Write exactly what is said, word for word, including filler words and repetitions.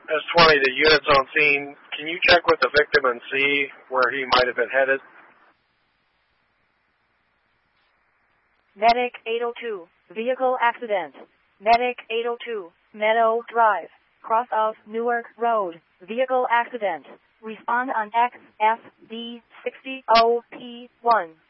S twenty, the unit's on scene. Can you check with the victim and see where he might have been headed? Medic eight oh two, vehicle accident. Medic eight oh two, Meadow Drive, cross of Newark Road, vehicle accident. Respond on X F D sixty O P one.